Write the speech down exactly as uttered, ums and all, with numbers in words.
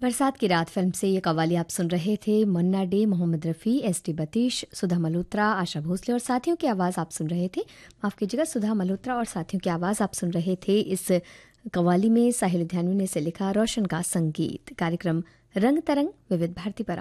बरसात की रात फिल्म से ये कव्वाली आप सुन रहे थे। Munna day, Mohammad Rafi, S T बतीश, सुधा मल्होत्रा, आशा भोसले और साथियों की आवाज़ आप सुन रहे थे। माफ़ कीजिएगा, सुधा मल्होत्रा और साथियों की आवाज़ आप सुन रहे थे। इस कव्वाली में साहिल लुधियानवी ने इसे लिखा, रोशन का संगीत। कार्यक्रम रंग तरंग विविध भारती पर